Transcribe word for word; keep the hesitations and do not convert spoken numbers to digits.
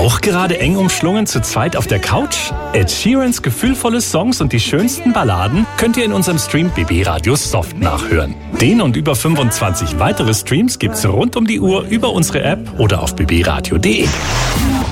Auch gerade eng umschlungen zu zweit auf der Couch? Ed Sheerans gefühlvolle Songs und die schönsten Balladen könnt ihr in unserem Stream B B Radio Soft nachhören. Den und über fünfundzwanzig weitere Streams gibt's rund um die Uhr über unsere App oder auf b b radio punkt d e.